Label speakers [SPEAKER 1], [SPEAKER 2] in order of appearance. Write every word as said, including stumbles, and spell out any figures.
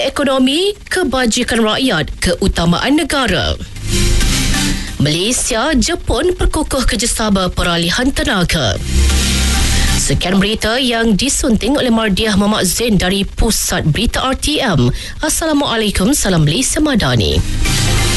[SPEAKER 1] ekonomi, kebajikan rakyat, keutamaan negara. Malaysia, Jepun perkukuh kerjasama peralihan tenaga. Sekian berita yang disunting oleh Mardiah Muhammad Zain dari Pusat Berita R T M. Assalamualaikum, salam Malaysia Madani.